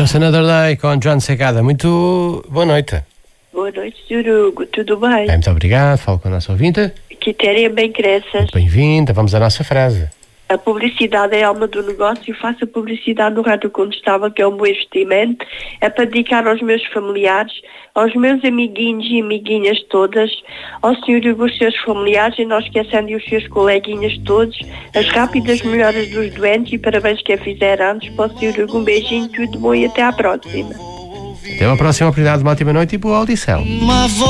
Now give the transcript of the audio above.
Just Another Day com John Secada. Muito boa noite. Boa noite, Sr. Hugo. Tudo bem? Muito obrigado. Falo com a nossa ouvinte. Quitéria Bem Cresças. Muito bem-vinda. Vamos à nossa frase. A publicidade é a alma do negócio. Faço publicidade no Rádio Condestável, que é um bom investimento. É para dedicar aos meus familiares, aos meus amiguinhos e amiguinhas todas, ao Sr. Hugo, os seus familiares, e não esquecendo os seus coleguinhas todos, as rápidas melhoras dos doentes e parabéns que a fizeram antes. Para o Sr. Hugo, um beijinho, tudo bom e até à próxima. Até uma próxima oportunidade. Uma ótima noite e boa audição.